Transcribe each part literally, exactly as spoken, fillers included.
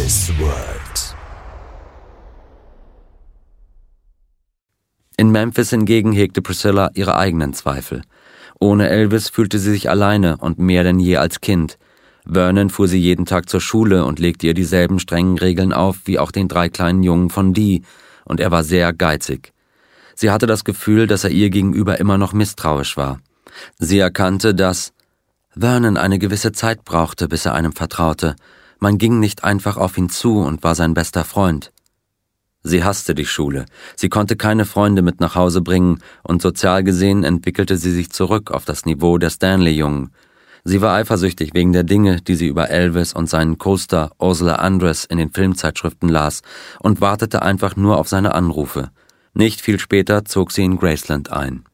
Elvis World. In Memphis hingegen hegte Priscilla ihre eigenen Zweifel. Ohne Elvis fühlte sie sich alleine und mehr denn je als Kind. Vernon fuhr sie jeden Tag zur Schule und legte ihr dieselben strengen Regeln auf wie auch den drei kleinen Jungen von Dee, und er war sehr geizig. Sie hatte das Gefühl, dass er ihr gegenüber immer noch misstrauisch war. Sie erkannte, dass Vernon eine gewisse Zeit brauchte, bis er einem vertraute. Man ging nicht einfach auf ihn zu und war sein bester Freund. Sie hasste die Schule. Sie konnte keine Freunde mit nach Hause bringen und sozial gesehen entwickelte sie sich zurück auf das Niveau der Stanley-Jungen. Sie war eifersüchtig wegen der Dinge, die sie über Elvis und seinen Co-Star Ursula Andress in den Filmzeitschriften las und wartete einfach nur auf seine Anrufe. Nicht viel später zog sie in Graceland ein.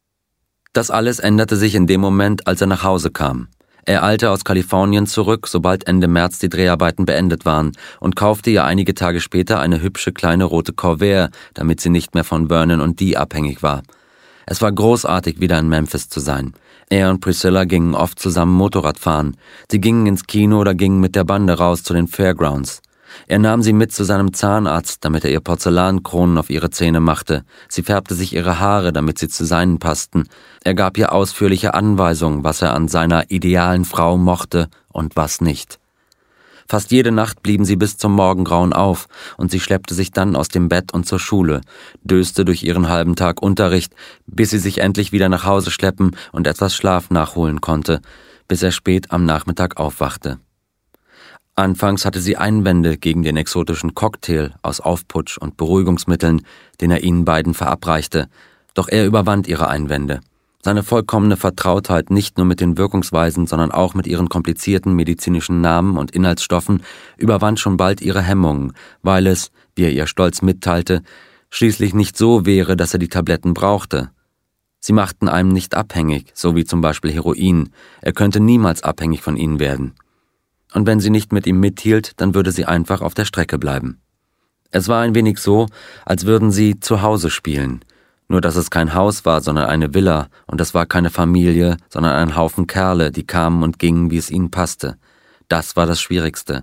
Das alles änderte sich in dem Moment, als er nach Hause kam. Er eilte aus Kalifornien zurück, sobald Ende März die Dreharbeiten beendet waren, und kaufte ihr einige Tage später eine hübsche kleine rote Corvair, damit sie nicht mehr von Vernon und Dee abhängig war. Es war großartig, wieder in Memphis zu sein. Er und Priscilla gingen oft zusammen Motorrad fahren. Sie gingen ins Kino oder gingen mit der Bande raus zu den Fairgrounds. Er nahm sie mit zu seinem Zahnarzt, damit er ihr Porzellankronen auf ihre Zähne machte. Sie färbte sich ihre Haare, damit sie zu seinen passten. Er gab ihr ausführliche Anweisungen, was er an seiner idealen Frau mochte und was nicht. Fast jede Nacht blieben sie bis zum Morgengrauen auf, und sie schleppte sich dann aus dem Bett und zur Schule, döste durch ihren halben Tag Unterricht, bis sie sich endlich wieder nach Hause schleppen und etwas Schlaf nachholen konnte, bis er spät am Nachmittag aufwachte. Anfangs hatte sie Einwände gegen den exotischen Cocktail aus Aufputsch und Beruhigungsmitteln, den er ihnen beiden verabreichte, doch er überwand ihre Einwände. Seine vollkommene Vertrautheit nicht nur mit den Wirkungsweisen, sondern auch mit ihren komplizierten medizinischen Namen und Inhaltsstoffen überwand schon bald ihre Hemmungen, weil es, wie er ihr stolz mitteilte, schließlich nicht so wäre, dass er die Tabletten brauchte. Sie machten einem nicht abhängig, so wie zum Beispiel Heroin. Er könnte niemals abhängig von ihnen werden. Und wenn sie nicht mit ihm mithielt, dann würde sie einfach auf der Strecke bleiben. Es war ein wenig so, als würden sie zu Hause spielen. Nur dass es kein Haus war, sondern eine Villa, und es war keine Familie, sondern ein Haufen Kerle, die kamen und gingen, wie es ihnen passte. Das war das Schwierigste.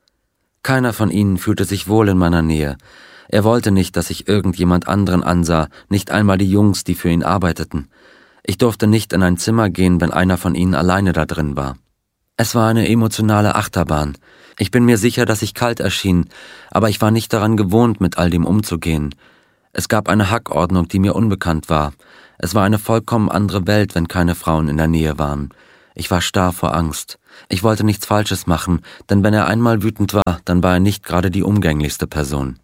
Keiner von ihnen fühlte sich wohl in meiner Nähe. Er wollte nicht, dass ich irgendjemand anderen ansah, nicht einmal die Jungs, die für ihn arbeiteten. Ich durfte nicht in ein Zimmer gehen, wenn einer von ihnen alleine da drin war. Es war eine emotionale Achterbahn. Ich bin mir sicher, dass ich kalt erschien, aber ich war nicht daran gewohnt, mit all dem umzugehen. Es gab eine Hackordnung, die mir unbekannt war. Es war eine vollkommen andere Welt, wenn keine Frauen in der Nähe waren. Ich war starr vor Angst. Ich wollte nichts Falsches machen, denn wenn er einmal wütend war, dann war er nicht gerade die umgänglichste Person.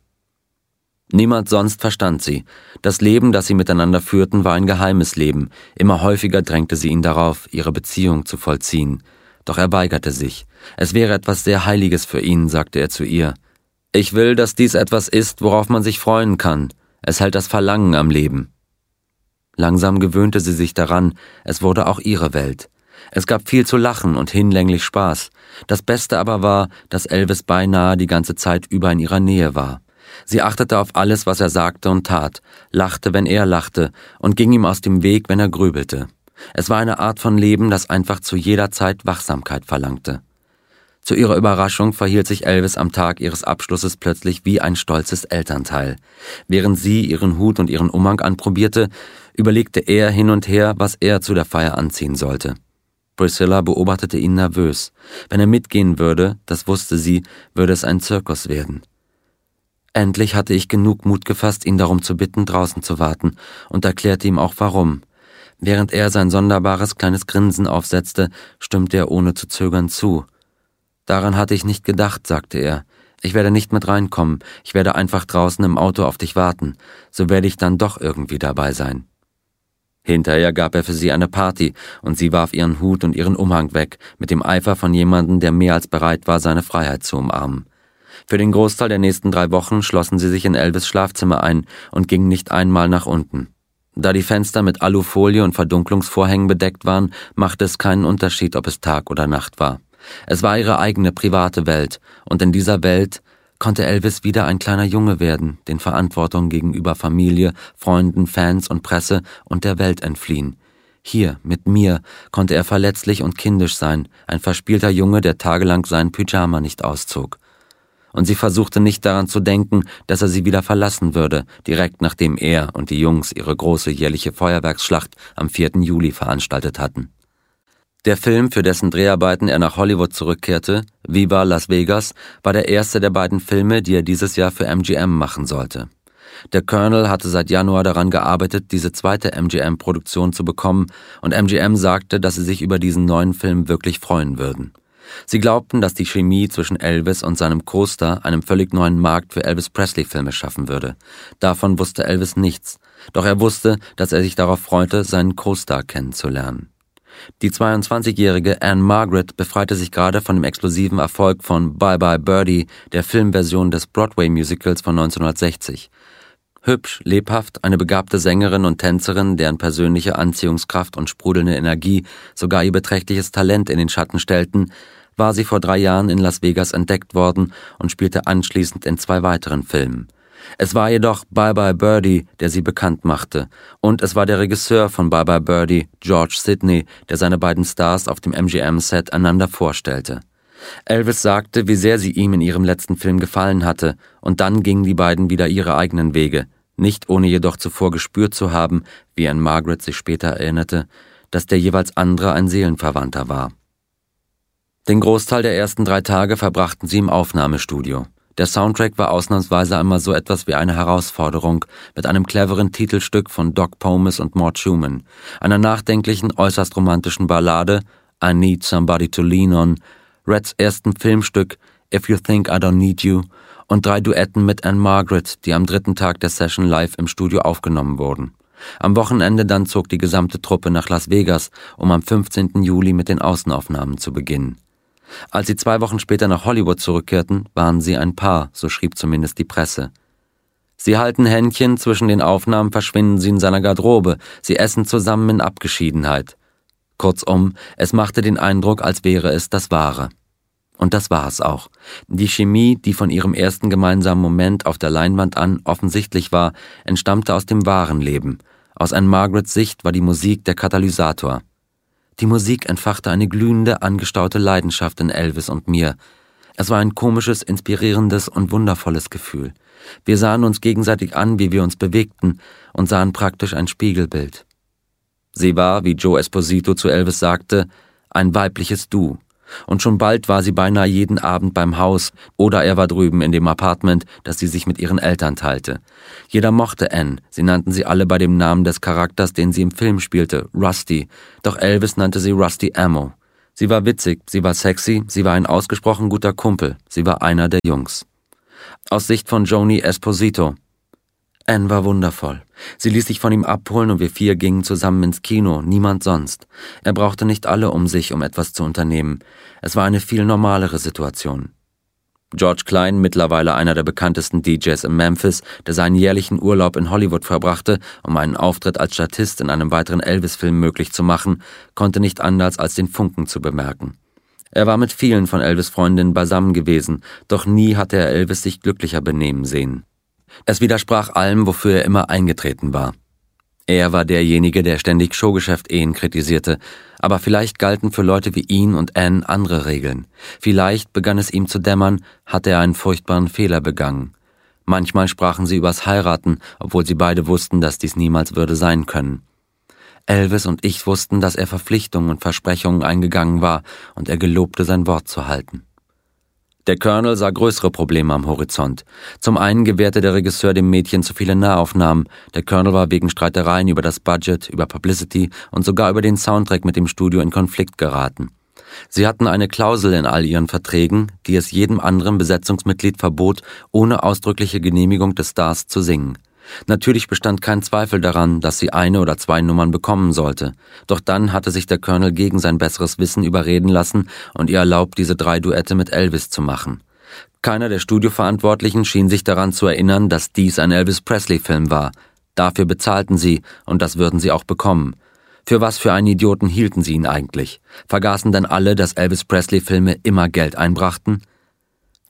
Niemand sonst verstand sie. Das Leben, das sie miteinander führten, war ein geheimes Leben. Immer häufiger drängte sie ihn darauf, ihre Beziehung zu vollziehen. Doch er weigerte sich. Es wäre etwas sehr Heiliges für ihn, sagte er zu ihr. Ich will, dass dies etwas ist, worauf man sich freuen kann. Es hält das Verlangen am Leben. Langsam gewöhnte sie sich daran, es wurde auch ihre Welt. Es gab viel zu lachen und hinlänglich Spaß. Das Beste aber war, dass Elvis beinahe die ganze Zeit über in ihrer Nähe war. Sie achtete auf alles, was er sagte und tat, lachte, wenn er lachte, und ging ihm aus dem Weg, wenn er grübelte. Es war eine Art von Leben, das einfach zu jeder Zeit Wachsamkeit verlangte. Zu ihrer Überraschung verhielt sich Elvis am Tag ihres Abschlusses plötzlich wie ein stolzes Elternteil. Während sie ihren Hut und ihren Umhang anprobierte, überlegte er hin und her, was er zu der Feier anziehen sollte. Priscilla beobachtete ihn nervös. Wenn er mitgehen würde, das wusste sie, würde es ein Zirkus werden. Endlich hatte ich genug Mut gefasst, ihn darum zu bitten, draußen zu warten, und erklärte ihm auch warum. Während er sein sonderbares kleines Grinsen aufsetzte, stimmte er ohne zu zögern zu. Daran hatte ich nicht gedacht, sagte er. Ich werde nicht mit reinkommen, ich werde einfach draußen im Auto auf dich warten, so werde ich dann doch irgendwie dabei sein. Hinterher gab er für sie eine Party, und sie warf ihren Hut und ihren Umhang weg, mit dem Eifer von jemandem, der mehr als bereit war, seine Freiheit zu umarmen. Für den Großteil der nächsten drei Wochen schlossen sie sich in Elvis' Schlafzimmer ein und gingen nicht einmal nach unten. Da die Fenster mit Alufolie und Verdunklungsvorhängen bedeckt waren, machte es keinen Unterschied, ob es Tag oder Nacht war. Es war ihre eigene private Welt, und in dieser Welt konnte Elvis wieder ein kleiner Junge werden, den Verantwortung gegenüber Familie, Freunden, Fans und Presse und der Welt entfliehen. Hier, mit mir, konnte er verletzlich und kindisch sein, ein verspielter Junge, der tagelang seinen Pyjama nicht auszog. und sie versuchte nicht daran zu denken, dass er sie wieder verlassen würde, direkt nachdem er und die Jungs ihre große jährliche Feuerwerksschlacht am vierten Juli veranstaltet hatten. Der Film, für dessen Dreharbeiten er nach Hollywood zurückkehrte, Viva Las Vegas, war der erste der beiden Filme, die er dieses Jahr für M G M machen sollte. Der Colonel hatte seit Januar daran gearbeitet, diese zweite M G M-Produktion zu bekommen, und M G M sagte, dass sie sich über diesen neuen Film wirklich freuen würden. Sie glaubten, dass die Chemie zwischen Elvis und seinem Co-Star einen völlig neuen Markt für Elvis-Presley-Filme schaffen würde. Davon wusste Elvis nichts, doch er wusste, dass er sich darauf freute, seinen Co-Star kennenzulernen. Die zweiundzwanzigjährige Anne Margaret befreite sich gerade von dem explosiven Erfolg von Bye Bye Birdie, der Filmversion des Broadway-Musicals von neunzehnhundertsechzig. Hübsch, lebhaft, eine begabte Sängerin und Tänzerin, deren persönliche Anziehungskraft und sprudelnde Energie sogar ihr beträchtliches Talent in den Schatten stellten, war sie vor drei Jahren in Las Vegas entdeckt worden und spielte anschließend in zwei weiteren Filmen. Es war jedoch Bye Bye Birdie, der sie bekannt machte, und es war der Regisseur von Bye Bye Birdie, George Sidney, der seine beiden Stars auf dem M G M-Set einander vorstellte. Elvis sagte, wie sehr sie ihm in ihrem letzten Film gefallen hatte, und dann gingen die beiden wieder ihre eigenen Wege, nicht ohne jedoch zuvor gespürt zu haben, wie Anne Margaret sich später erinnerte, dass der jeweils andere ein Seelenverwandter war. Den Großteil der ersten drei Tage verbrachten sie im Aufnahmestudio. Der Soundtrack war ausnahmsweise einmal so etwas wie eine Herausforderung mit einem cleveren Titelstück von Doc Pomus und Mort Schumann, einer nachdenklichen, äußerst romantischen Ballade I Need Somebody to Lean On, Reds ersten Filmstück If You Think I Don't Need You und drei Duetten mit Anne Margaret, die am dritten Tag der Session live im Studio aufgenommen wurden. Am Wochenende dann zog die gesamte Truppe nach Las Vegas, um am fünfzehnten Juli mit den Außenaufnahmen zu beginnen. Als sie zwei Wochen später nach Hollywood zurückkehrten, waren sie ein Paar, so schrieb zumindest die Presse. Sie halten Händchen, zwischen den Aufnahmen verschwinden sie in seiner Garderobe, sie essen zusammen in Abgeschiedenheit. Kurzum, es machte den Eindruck, als wäre es das Wahre. Und das war es auch. Die Chemie, die von ihrem ersten gemeinsamen Moment auf der Leinwand an offensichtlich war, entstammte aus dem wahren Leben. Aus Anne Margarets Sicht war die Musik der Katalysator. Die Musik entfachte eine glühende, angestaute Leidenschaft in Elvis und mir. Es war ein komisches, inspirierendes und wundervolles Gefühl. Wir sahen uns gegenseitig an, wie wir uns bewegten, und sahen praktisch ein Spiegelbild. Sie war, wie Joe Esposito zu Elvis sagte, ein weibliches Du. Und schon bald war sie beinahe jeden Abend beim Haus oder er war drüben in dem Apartment, das sie sich mit ihren Eltern teilte. Jeder mochte Anne, sie nannten sie alle bei dem Namen des Charakters, den sie im Film spielte, Rusty, doch Elvis nannte sie Rusty Ammo. Sie war witzig, sie war sexy, sie war ein ausgesprochen guter Kumpel, sie war einer der Jungs. Aus Sicht von Joni Esposito: Anne war wundervoll. Sie ließ sich von ihm abholen und wir vier gingen zusammen ins Kino, niemand sonst. Er brauchte nicht alle um sich, um etwas zu unternehmen. Es war eine viel normalere Situation. George Klein, mittlerweile einer der bekanntesten D Js in Memphis, der seinen jährlichen Urlaub in Hollywood verbrachte, um einen Auftritt als Statist in einem weiteren Elvis-Film möglich zu machen, konnte nicht anders als den Funken zu bemerken. Er war mit vielen von Elvis' Freundinnen beisammen gewesen, doch nie hatte er Elvis sich glücklicher benehmen sehen. Es widersprach allem, wofür er immer eingetreten war. Er war derjenige, der ständig Showgeschäft-Ehen kritisierte, aber vielleicht galten für Leute wie ihn und Anne andere Regeln. Vielleicht, begann es ihm zu dämmern, hatte er einen furchtbaren Fehler begangen. Manchmal sprachen sie übers Heiraten, obwohl sie beide wussten, dass dies niemals würde sein können. Elvis und ich wussten, dass er Verpflichtungen und Versprechungen eingegangen war und er gelobte, sein Wort zu halten. Der Colonel sah größere Probleme am Horizont. Zum einen gewährte der Regisseur dem Mädchen zu viele Nahaufnahmen. Der Colonel war wegen Streitereien über das Budget, über Publicity und sogar über den Soundtrack mit dem Studio in Konflikt geraten. Sie hatten eine Klausel in all ihren Verträgen, die es jedem anderen Besetzungsmitglied verbot, ohne ausdrückliche Genehmigung des Stars zu singen. Natürlich bestand kein Zweifel daran, dass sie eine oder zwei Nummern bekommen sollte. Doch dann hatte sich der Colonel gegen sein besseres Wissen überreden lassen und ihr erlaubt, diese drei Duette mit Elvis zu machen. Keiner der Studioverantwortlichen schien sich daran zu erinnern, dass dies ein Elvis-Presley-Film war. Dafür bezahlten sie, und das würden sie auch bekommen. Für was für einen Idioten hielten sie ihn eigentlich? Vergaßen denn alle, dass Elvis-Presley-Filme immer Geld einbrachten?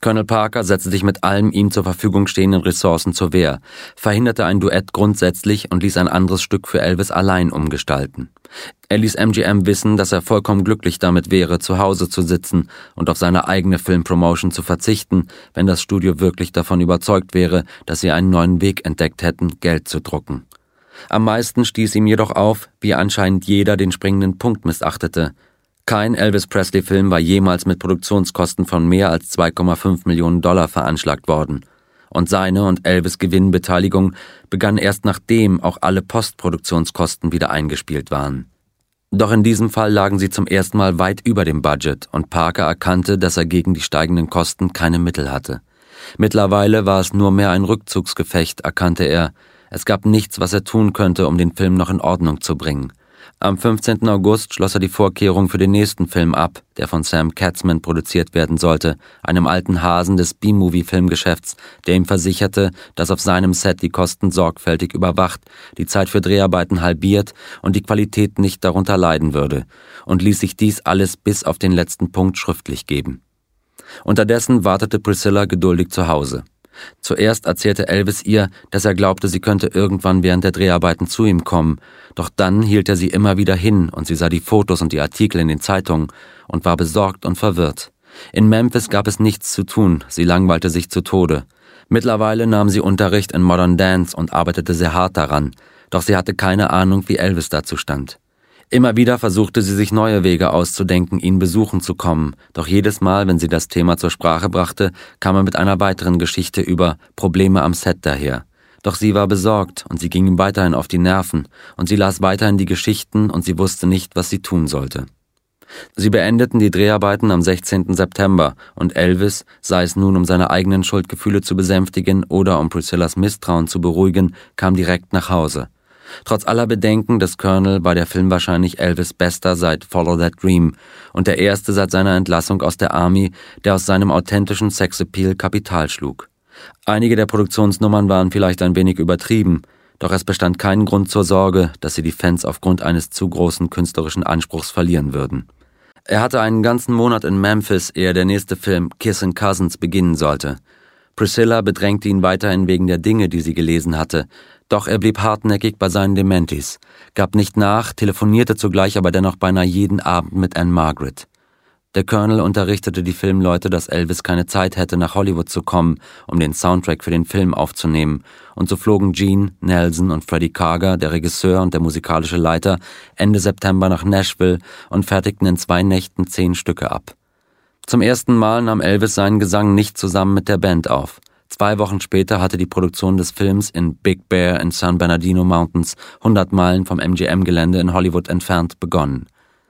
Colonel Parker setzte sich mit allen ihm zur Verfügung stehenden Ressourcen zur Wehr, verhinderte ein Duett grundsätzlich und ließ ein anderes Stück für Elvis allein umgestalten. Er ließ M G M wissen, dass er vollkommen glücklich damit wäre, zu Hause zu sitzen und auf seine eigene Filmpromotion zu verzichten, wenn das Studio wirklich davon überzeugt wäre, dass sie einen neuen Weg entdeckt hätten, Geld zu drucken. Am meisten stieß ihm jedoch auf, wie anscheinend jeder den springenden Punkt missachtete. Kein Elvis-Presley-Film war jemals mit Produktionskosten von mehr als zwei Komma fünf Millionen Dollar veranschlagt worden. Und seine und Elvis' Gewinnbeteiligung begann erst nachdem auch alle Postproduktionskosten wieder eingespielt waren. Doch in diesem Fall lagen sie zum ersten Mal weit über dem Budget und Parker erkannte, dass er gegen die steigenden Kosten keine Mittel hatte. Mittlerweile war es nur mehr ein Rückzugsgefecht, erkannte er. Es gab nichts, was er tun könnte, um den Film noch in Ordnung zu bringen. Am fünfzehnten August schloss er die Vorkehrungen für den nächsten Film ab, der von Sam Katzman produziert werden sollte, einem alten Hasen des B-Movie-Filmgeschäfts, der ihm versicherte, dass auf seinem Set die Kosten sorgfältig überwacht, die Zeit für Dreharbeiten halbiert und die Qualität nicht darunter leiden würde, und ließ sich dies alles bis auf den letzten Punkt schriftlich geben. Unterdessen wartete Priscilla geduldig zu Hause. Zuerst erzählte Elvis ihr, dass er glaubte, sie könnte irgendwann während der Dreharbeiten zu ihm kommen, doch dann hielt er sie immer wieder hin und sie sah die Fotos und die Artikel in den Zeitungen und war besorgt und verwirrt. In Memphis gab es nichts zu tun, sie langweilte sich zu Tode. Mittlerweile nahm sie Unterricht in Modern Dance und arbeitete sehr hart daran, doch sie hatte keine Ahnung, wie Elvis dazu stand. Immer wieder versuchte sie sich neue Wege auszudenken, ihn besuchen zu kommen, doch jedes Mal, wenn sie das Thema zur Sprache brachte, kam er mit einer weiteren Geschichte über Probleme am Set daher. Doch sie war besorgt und sie ging ihm weiterhin auf die Nerven und sie las weiterhin die Geschichten und sie wusste nicht, was sie tun sollte. Sie beendeten die Dreharbeiten am sechzehnten September und Elvis, sei es nun um seine eigenen Schuldgefühle zu besänftigen oder um Priscillas Misstrauen zu beruhigen, kam direkt nach Hause. Trotz aller Bedenken des Colonel war der Film wahrscheinlich Elvis' bester seit Follow That Dream und der erste seit seiner Entlassung aus der Army, der aus seinem authentischen Sexappeal Kapital schlug. Einige der Produktionsnummern waren vielleicht ein wenig übertrieben, doch es bestand kein Grund zur Sorge, dass sie die Fans aufgrund eines zu großen künstlerischen Anspruchs verlieren würden. Er hatte einen ganzen Monat in Memphis, ehe der nächste Film Kissin' Cousins beginnen sollte. Priscilla bedrängte ihn weiterhin wegen der Dinge, die sie gelesen hatte, doch er blieb hartnäckig bei seinen Dementis, gab nicht nach, telefonierte zugleich aber dennoch beinahe jeden Abend mit Anne Margaret. Der Colonel unterrichtete die Filmleute, dass Elvis keine Zeit hätte, nach Hollywood zu kommen, um den Soundtrack für den Film aufzunehmen, und so flogen Gene, Nelson und Freddie Karger, der Regisseur und der musikalische Leiter, Ende September nach Nashville und fertigten in zwei Nächten zehn Stücke ab. Zum ersten Mal nahm Elvis seinen Gesang nicht zusammen mit der Band auf. Zwei Wochen später hatte die Produktion des Films in Big Bear in San Bernardino Mountains, hundert Meilen vom M G M-Gelände in Hollywood entfernt, begonnen.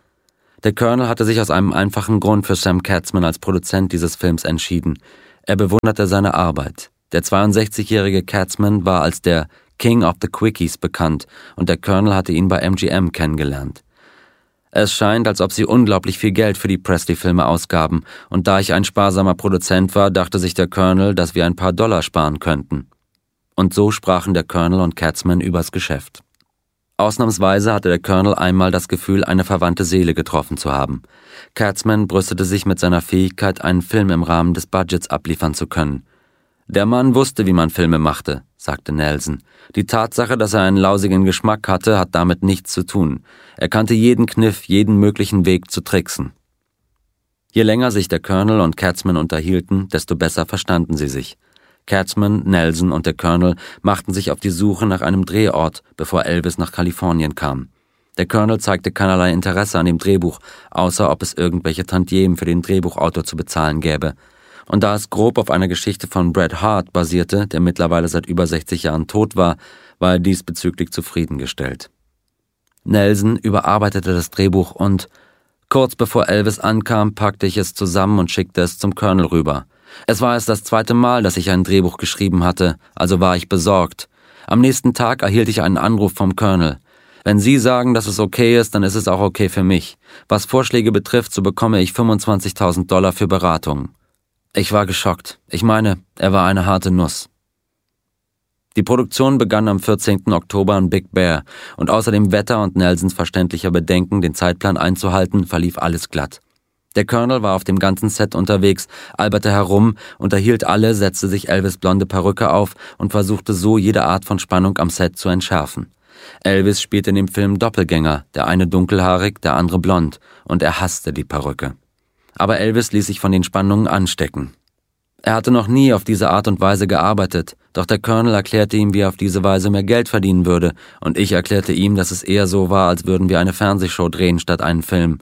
Der Colonel hatte sich aus einem einfachen Grund für Sam Katzman als Produzent dieses Films entschieden. Er bewunderte seine Arbeit. Der zweiundsechzigjährige Katzman war als der King of the Quickies bekannt und der Colonel hatte ihn bei M G M kennengelernt. Es scheint, als ob sie unglaublich viel Geld für die Presley-Filme ausgaben, und da ich ein sparsamer Produzent war, dachte sich der Colonel, dass wir ein paar Dollar sparen könnten. Und so sprachen der Colonel und Katzman übers Geschäft. Ausnahmsweise hatte der Colonel einmal das Gefühl, eine verwandte Seele getroffen zu haben. Katzman brüstete sich mit seiner Fähigkeit, einen Film im Rahmen des Budgets abliefern zu können. Der Mann wusste, wie man Filme machte, sagte Nelson. Die Tatsache, dass er einen lausigen Geschmack hatte, hat damit nichts zu tun. Er kannte jeden Kniff, jeden möglichen Weg zu tricksen. Je länger sich der Colonel und Katzman unterhielten, desto besser verstanden sie sich. Katzman, Nelson und der Colonel machten sich auf die Suche nach einem Drehort, bevor Elvis nach Kalifornien kam. Der Colonel zeigte keinerlei Interesse an dem Drehbuch, außer ob es irgendwelche Tantiemen für den Drehbuchautor zu bezahlen gäbe. Und da es grob auf einer Geschichte von Bret Hart basierte, der mittlerweile seit über sechzig Jahren tot war, war er diesbezüglich zufriedengestellt. Nelson überarbeitete das Drehbuch und, kurz bevor Elvis ankam, packte ich es zusammen und schickte es zum Colonel rüber. Es war erst das zweite Mal, dass ich ein Drehbuch geschrieben hatte, also war ich besorgt. Am nächsten Tag erhielt ich einen Anruf vom Colonel. Wenn Sie sagen, dass es okay ist, dann ist es auch okay für mich. Was Vorschläge betrifft, so bekomme ich fünfundzwanzigtausend Dollar für Beratungen. Ich war geschockt. Ich meine, er war eine harte Nuss. Die Produktion begann am vierzehnten Oktober in Big Bear und außer dem Wetter und Nelsons verständlicher Bedenken, den Zeitplan einzuhalten, verlief alles glatt. Der Colonel war auf dem ganzen Set unterwegs, alberte herum, unterhielt alle, setzte sich Elvis' blonde Perücke auf und versuchte so jede Art von Spannung am Set zu entschärfen. Elvis spielte in dem Film Doppelgänger, der eine dunkelhaarig, der andere blond, und er hasste die Perücke. Aber Elvis ließ sich von den Spannungen anstecken. Er hatte noch nie auf diese Art und Weise gearbeitet, doch der Colonel erklärte ihm, wie er auf diese Weise mehr Geld verdienen würde, und ich erklärte ihm, dass es eher so war, als würden wir eine Fernsehshow drehen statt einen Film.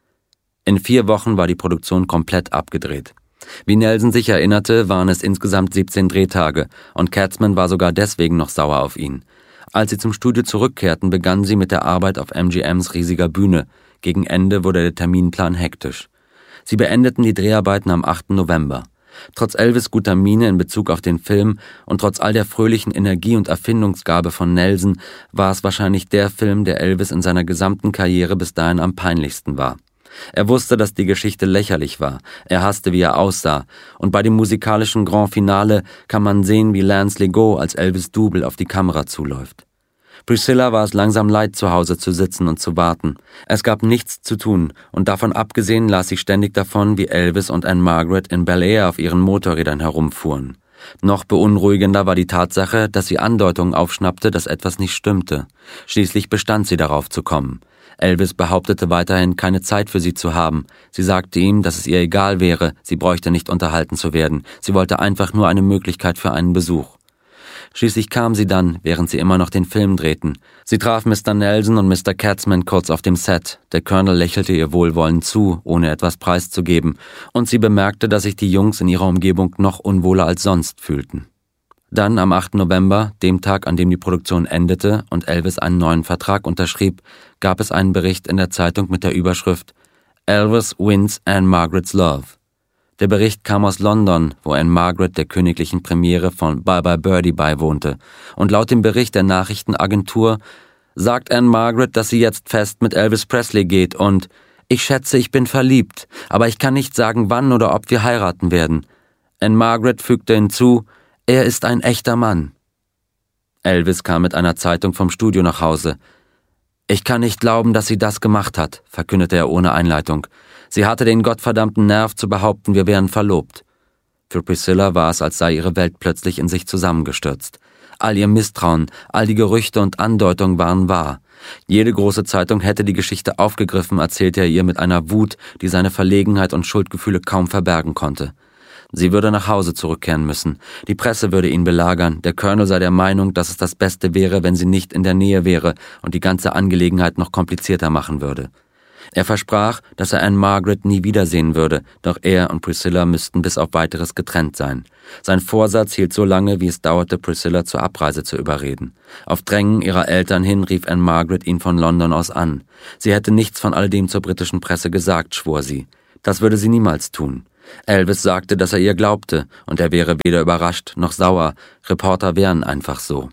In vier Wochen war die Produktion komplett abgedreht. Wie Nelson sich erinnerte, waren es insgesamt siebzehn Drehtage, und Katzman war sogar deswegen noch sauer auf ihn. Als sie zum Studio zurückkehrten, begannen sie mit der Arbeit auf M G Ms riesiger Bühne. Gegen Ende wurde der Terminplan hektisch. Sie beendeten die Dreharbeiten am achten November. Trotz Elvis' guter Miene in Bezug auf den Film und trotz all der fröhlichen Energie und Erfindungsgabe von Nelson war es wahrscheinlich der Film, der Elvis in seiner gesamten Karriere bis dahin am peinlichsten war. Er wusste, dass die Geschichte lächerlich war, er hasste, wie er aussah, und bei dem musikalischen Grand Finale kann man sehen, wie Lance Legault als Elvis' Double auf die Kamera zuläuft. Priscilla war es langsam leid, zu Hause zu sitzen und zu warten. Es gab nichts zu tun, und davon abgesehen las sie ständig davon, wie Elvis und Anne Margaret in Bel Air auf ihren Motorrädern herumfuhren. Noch beunruhigender war die Tatsache, dass sie Andeutungen aufschnappte, dass etwas nicht stimmte. Schließlich bestand sie darauf zu kommen. Elvis behauptete weiterhin, keine Zeit für sie zu haben. Sie sagte ihm, dass es ihr egal wäre, sie bräuchte nicht unterhalten zu werden. Sie wollte einfach nur eine Möglichkeit für einen Besuch. Schließlich kam sie dann, während sie immer noch den Film drehten. Sie traf Mister Nelson und Mister Katzman kurz auf dem Set. Der Colonel lächelte ihr wohlwollend zu, ohne etwas preiszugeben, und sie bemerkte, dass sich die Jungs in ihrer Umgebung noch unwohler als sonst fühlten. Dann am achten November, dem Tag, an dem die Produktion endete und Elvis einen neuen Vertrag unterschrieb, gab es einen Bericht in der Zeitung mit der Überschrift Elvis wins Anne Margaret's Love. Der Bericht kam aus London, wo Anne Margaret der königlichen Premiere von Bye Bye Birdie beiwohnte, und laut dem Bericht der Nachrichtenagentur sagt Anne Margaret, dass sie jetzt fest mit Elvis Presley geht und ich schätze, ich bin verliebt, aber ich kann nicht sagen, wann oder ob wir heiraten werden. Anne Margaret fügte hinzu, er ist ein echter Mann. Elvis kam mit einer Zeitung vom Studio nach Hause. Ich kann nicht glauben, dass sie das gemacht hat, verkündete er ohne Einleitung. Sie hatte den gottverdammten Nerv zu behaupten, wir wären verlobt. Für Priscilla war es, als sei ihre Welt plötzlich in sich zusammengestürzt. All ihr Misstrauen, all die Gerüchte und Andeutungen waren wahr. Jede große Zeitung hätte die Geschichte aufgegriffen, erzählte er ihr mit einer Wut, die seine Verlegenheit und Schuldgefühle kaum verbergen konnte. Sie würde nach Hause zurückkehren müssen. Die Presse würde ihn belagern. Der Colonel sei der Meinung, dass es das Beste wäre, wenn sie nicht in der Nähe wäre und die ganze Angelegenheit noch komplizierter machen würde. Er versprach, dass er Anne Margaret nie wiedersehen würde, doch er und Priscilla müssten bis auf Weiteres getrennt sein. Sein Vorsatz hielt so lange, wie es dauerte, Priscilla zur Abreise zu überreden. Auf Drängen ihrer Eltern hin rief Anne Margaret ihn von London aus an. Sie hätte nichts von all dem zur britischen Presse gesagt, schwor sie. Das würde sie niemals tun. Elvis sagte, dass er ihr glaubte, und er wäre weder überrascht noch sauer. Reporter wären einfach so.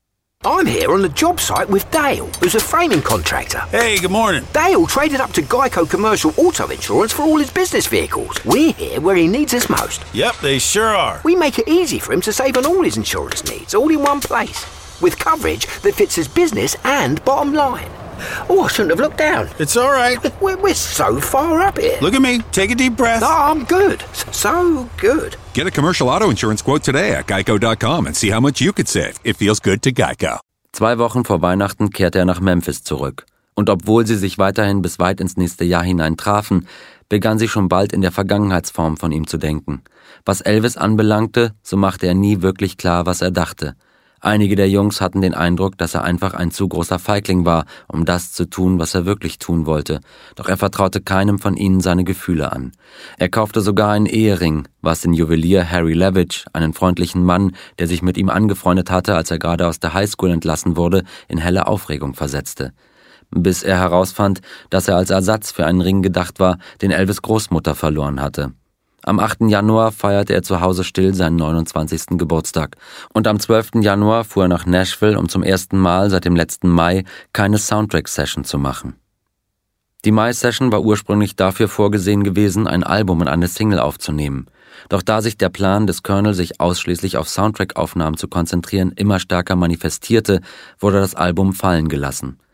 I'm here on the job site with Dale, who's a framing contractor. Hey, good morning. Dale traded up to Geico Commercial Auto Insurance for all his business vehicles. We're here where he needs us most. Yep, they sure are. We make it easy for him to save on all his insurance needs, all in one place, with coverage that fits his business and bottom line. Oh, I shouldn't have looked down. It's all right. We're, we're so far up here. Look at me. Take a deep breath. No, I'm good. So good. Get a commercial auto insurance quote today at geico dot com and see how much you could save. It feels good to Geico. Zwei Wochen vor Weihnachten kehrte er nach Memphis zurück. Und obwohl sie sich weiterhin bis weit ins nächste Jahr hinein trafen, begann sie schon bald in der Vergangenheitsform von ihm zu denken. Was Elvis anbelangte, so machte er nie wirklich klar, was er dachte. Einige der Jungs hatten den Eindruck, dass er einfach ein zu großer Feigling war, um das zu tun, was er wirklich tun wollte. Doch er vertraute keinem von ihnen seine Gefühle an. Er kaufte sogar einen Ehering, was den Juwelier Harry Levitch, einen freundlichen Mann, der sich mit ihm angefreundet hatte, als er gerade aus der Highschool entlassen wurde, in helle Aufregung versetzte. Bis er herausfand, dass er als Ersatz für einen Ring gedacht war, den Elvis' Großmutter verloren hatte. Am achten Januar feierte er zu Hause still seinen neunundzwanzigsten Geburtstag. Und am zwölften Januar fuhr er nach Nashville, um zum ersten Mal seit dem letzten Mai keine Soundtrack-Session zu machen. Die Mai-Session war ursprünglich dafür vorgesehen gewesen, ein Album und eine Single aufzunehmen. Doch da sich der Plan des Colonel, sich ausschließlich auf Soundtrack-Aufnahmen zu konzentrieren, immer stärker manifestierte, wurde das Album fallen gelassen.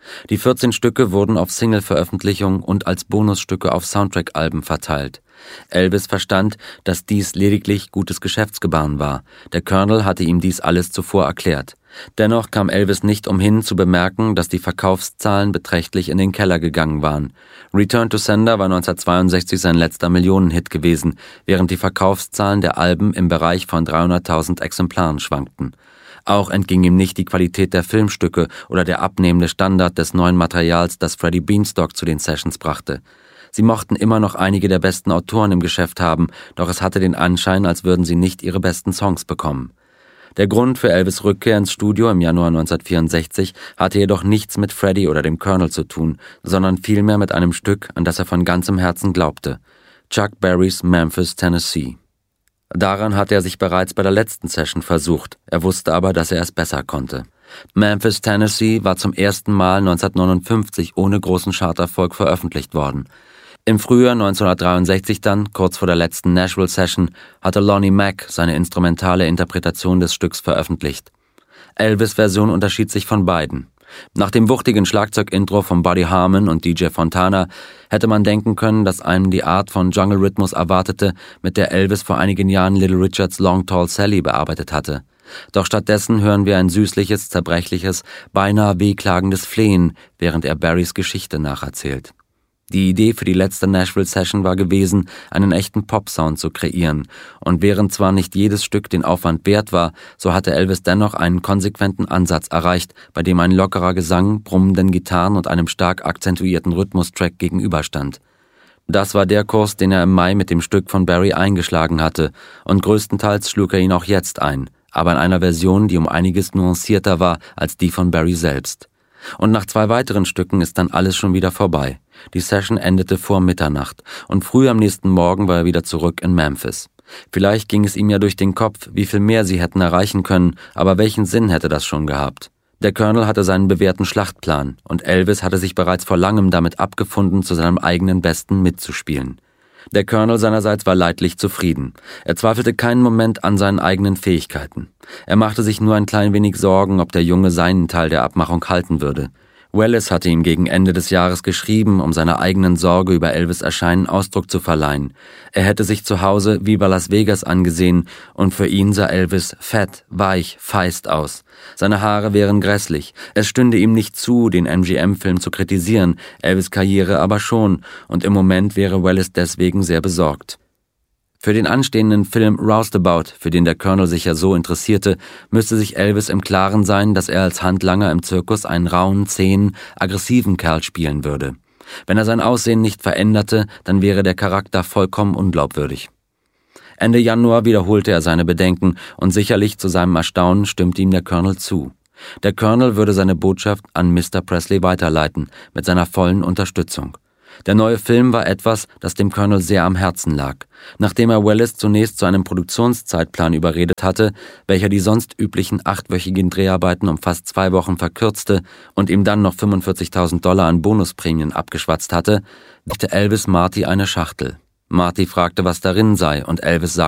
Die vierzehn Stücke wurden auf Single-Veröffentlichungen und als Bonusstücke auf Soundtrack-Alben verteilt. Elvis verstand, dass dies lediglich gutes Geschäftsgebaren war. Der Colonel hatte ihm dies alles zuvor erklärt. Dennoch kam Elvis nicht umhin zu bemerken, dass die Verkaufszahlen beträchtlich in den Keller gegangen waren. Return to Sender war neunzehnhundertzweiundsechzig sein letzter Millionenhit gewesen, während die Verkaufszahlen der Alben im Bereich von dreihunderttausend Exemplaren schwankten. Auch entging ihm nicht die Qualität der Filmstücke oder der abnehmende Standard des neuen Materials, das Freddie Beanstalk zu den Sessions brachte. Sie mochten immer noch einige der besten Autoren im Geschäft haben, doch es hatte den Anschein, als würden sie nicht ihre besten Songs bekommen. Der Grund für Elvis' Rückkehr ins Studio im Januar neunzehnhundertvierundsechzig hatte jedoch nichts mit Freddie oder dem Colonel zu tun, sondern vielmehr mit einem Stück, an das er von ganzem Herzen glaubte: Chuck Berrys Memphis, Tennessee. Daran hatte er sich bereits bei der letzten Session versucht, er wusste aber, dass er es besser konnte. Memphis, Tennessee war zum ersten Mal neunzehnhundertneunundfünfzig ohne großen Charterfolg veröffentlicht worden. Im Frühjahr neunzehnhundertdreiundsechzig dann, kurz vor der letzten Nashville-Session, hatte Lonnie Mack seine instrumentale Interpretation des Stücks veröffentlicht. Elvis' Version unterschied sich von beiden. Nach dem wuchtigen Schlagzeugintro von Buddy Harman und D J Fontana hätte man denken können, dass einem die Art von Jungle-Rhythmus erwartete, mit der Elvis vor einigen Jahren Little Richards Long Tall Sally bearbeitet hatte. Doch stattdessen hören wir ein süßliches, zerbrechliches, beinahe wehklagendes Flehen, während er Barrys Geschichte nacherzählt. Die Idee für die letzte Nashville-Session war gewesen, einen echten Pop-Sound zu kreieren, und während zwar nicht jedes Stück den Aufwand wert war, so hatte Elvis dennoch einen konsequenten Ansatz erreicht, bei dem ein lockerer Gesang, brummenden Gitarren und einem stark akzentuierten Rhythmustrack gegenüberstand. Das war der Kurs, den er im Mai mit dem Stück von Barry eingeschlagen hatte, und größtenteils schlug er ihn auch jetzt ein, aber in einer Version, die um einiges nuancierter war als die von Barry selbst. Und nach zwei weiteren Stücken ist dann alles schon wieder vorbei. Die Session endete vor Mitternacht und früh am nächsten Morgen war er wieder zurück in Memphis. Vielleicht ging es ihm ja durch den Kopf, wie viel mehr sie hätten erreichen können, aber welchen Sinn hätte das schon gehabt? Der Colonel hatte seinen bewährten Schlachtplan und Elvis hatte sich bereits vor langem damit abgefunden, zu seinem eigenen Besten mitzuspielen. Der Colonel seinerseits war leidlich zufrieden. Er zweifelte keinen Moment an seinen eigenen Fähigkeiten. Er machte sich nur ein klein wenig Sorgen, ob der Junge seinen Teil der Abmachung halten würde. Wallace hatte ihm gegen Ende des Jahres geschrieben, um seiner eigenen Sorge über Elvis' Erscheinen Ausdruck zu verleihen. Er hätte sich zu Hause Viva Las Vegas angesehen und für ihn sah Elvis fett, weich, feist aus. Seine Haare wären grässlich. Es stünde ihm nicht zu, den M G M-Film zu kritisieren, Elvis' Karriere aber schon, und im Moment wäre Wallace deswegen sehr besorgt. Für den anstehenden Film Roustabout, für den der Colonel sich ja so interessierte, müsste sich Elvis im Klaren sein, dass er als Handlanger im Zirkus einen rauen, zähen, aggressiven Kerl spielen würde. Wenn er sein Aussehen nicht veränderte, dann wäre der Charakter vollkommen unglaubwürdig. Ende Januar wiederholte er seine Bedenken und sicherlich zu seinem Erstaunen stimmte ihm der Colonel zu. Der Colonel würde seine Botschaft an Mister Presley weiterleiten, mit seiner vollen Unterstützung. Der neue Film war etwas, das dem Colonel sehr am Herzen lag. Nachdem er Wallace zunächst zu einem Produktionszeitplan überredet hatte, welcher die sonst üblichen achtwöchigen Dreharbeiten um fast zwei Wochen verkürzte und ihm dann noch fünfundvierzigtausend Dollar an Bonusprämien abgeschwatzt hatte, brachte Elvis Marty eine Schachtel. Marty fragte, was darin sei, und Elvis sagte,